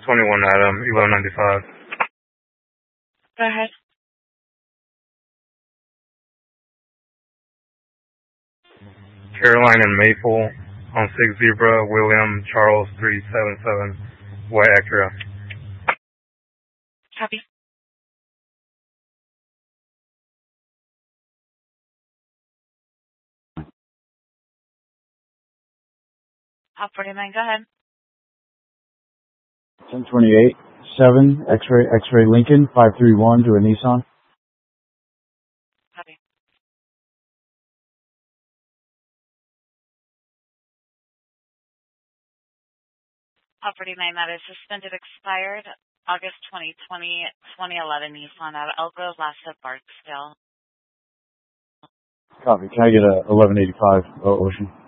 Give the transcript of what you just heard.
21 Adam, 1195. Go ahead. Caroline and Maple on 6 Zebra, William Charles 377, White Acura. Copy. Hop 49, go ahead. 1028, 7, X-ray Lincoln, 531 to a Nissan. Copy. Hop 49, that is suspended, expired August 2020, 2011 Nissan out of Elk Grove, last at Barksdale. Copy. Can I get a 1185 Ocean?